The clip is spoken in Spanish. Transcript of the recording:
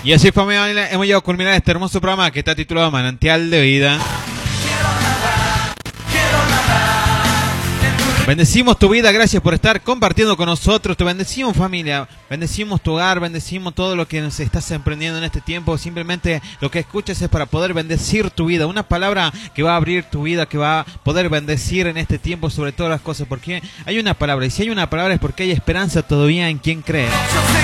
Y así, familia, hemos llegado a culminar este hermoso programa que está titulado Manantial de Vida. Bendecimos tu vida, gracias por estar compartiendo con nosotros. Te bendecimos, familia, bendecimos tu hogar, bendecimos todo lo que nos estás emprendiendo en este tiempo. Simplemente lo que escuches es para poder bendecir tu vida. Una palabra que va a abrir tu vida, que va a poder bendecir en este tiempo sobre todas las cosas. Porque hay una palabra, y si hay una palabra es porque hay esperanza todavía en quien cree.